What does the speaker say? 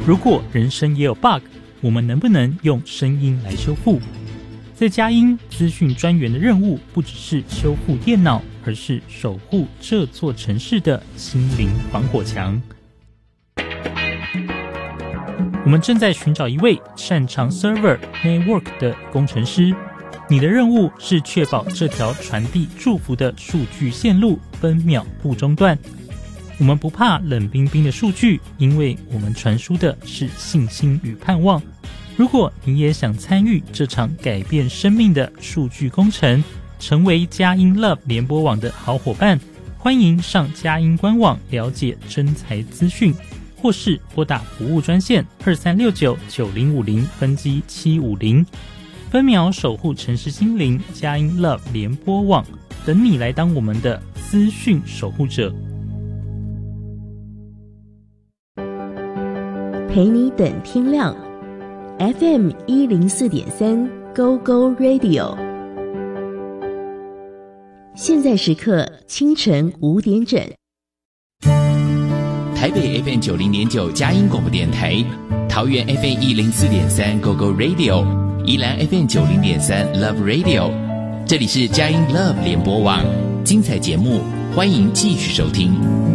如果人生也有 bug， 我们能不能用声音来修复？在佳音资讯专员的任务不只是修复电脑，而是守护这座城市的心灵防火墙。我们正在寻找一位擅长 server network 的工程师，你的任务是确保这条传递祝福的数据线路分秒不中断。我们不怕冷冰冰的数据，因为我们传输的是信心与盼望。如果你也想参与这场改变生命的数据工程，成为佳音 Love 联播网的好伙伴，欢迎上佳音官网了解征才资讯，或是拨打服务专线23699050分机750，分秒守护城市心灵，佳音 Love 联播网等你来当我们的资讯守护者。 陪你等天亮 FM 104.3 Go Go Radio， 现在时刻清晨5点整。 台北 FM 90.9佳音广播电台，桃园 FM 104.3 Go Go Radio， 宜兰 FM 90.3 Love Radio， 这里是佳音 Love 联播网，精彩节目欢迎继续收听。